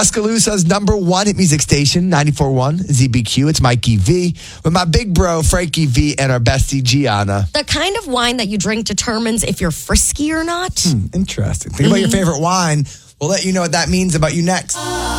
Tuscaloosa's number one hit music station, 94.1 ZBQ. It's Mikey V with my big bro, Frankie V, and our bestie, Gianna. The kind of wine that you drink determines if you're frisky or not. Interesting. Think about your favorite wine. We'll let you know what that means about you next.